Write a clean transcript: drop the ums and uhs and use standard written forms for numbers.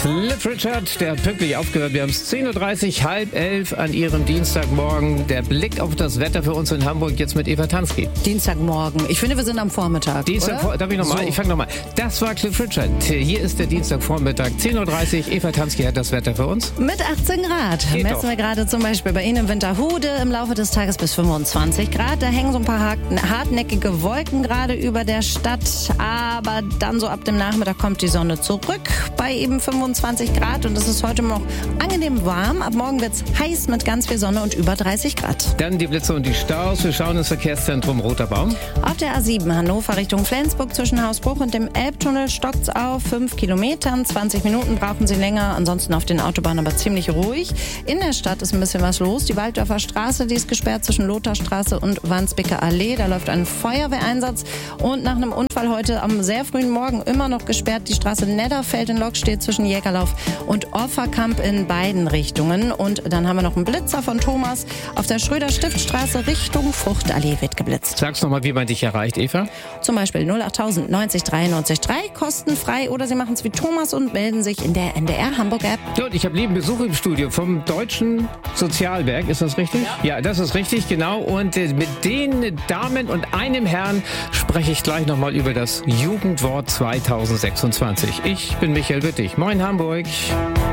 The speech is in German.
Cliff Richard, der hat pünktlich aufgehört. Wir haben es 10.30 Uhr, halb 11 an Ihrem Dienstagmorgen. Der Blick auf das Wetter für uns in Hamburg jetzt mit Eva Tansky. Dienstagmorgen. Ich finde, wir sind am Vormittag. Darf ich nochmal? So. Ich fange nochmal. Das war Cliff Richard. Hier ist der Dienstagvormittag, 10.30 Uhr. Eva Tansky hat das Wetter für uns. Mit 18 Grad. Messen wir gerade zum Beispiel bei Ihnen in Winterhude im Laufe des Tages bis 25 Grad. Da hängen so ein paar hartnäckige Wolken gerade über der Stadt. Aber dann so ab dem Nachmittag kommt die Sonne zurück bei eben 25 Grad. Und es ist heute noch angenehm warm. Ab morgen wird es heiß mit ganz viel Sonne und über 30 Grad. Dann die Blitze und die Staus. Wir schauen ins Verkehrszentrum Roter Baum. Auf der A7 Hannover Richtung Flensburg zwischen Hausbruch und dem Elbtunnel stockt es auf 5 Kilometern. 20 Minuten brauchen Sie länger. Ansonsten auf den Autobahnen aber ziemlich ruhig. In der Stadt ist ein bisschen was los. Die Walddorfer Straße, die ist gesperrt zwischen Lotharstraße und Wandsbeker Allee. Da läuft ein Feuerwehreinsatz. Und nach einem Unfall heute am sehr frühen Morgen immer noch gesperrt die Straße Nedderfeld in Lockstedt zwischen Jägerlauf und Offerkamp in beiden Richtungen. Und dann haben wir noch einen Blitzer von Thomas. Auf der Schröder-Stiftstraße Richtung Fruchtallee wird geblitzt. Sag's nochmal, wie man dich erreicht, Eva. Zum Beispiel 08000 90 93 3, kostenfrei. Oder Sie machen es wie Thomas und melden sich in der NDR Hamburg App. Und ich habe lieben Besuch im Studio vom Deutschen Sozialwerk. Ist das richtig? Ja, das ist richtig, genau. Und mit den Damen und einem Herrn spreche ich gleich nochmal über das Jugendwort 2026. Ich bin Michael Wittig. Moin Hamburg.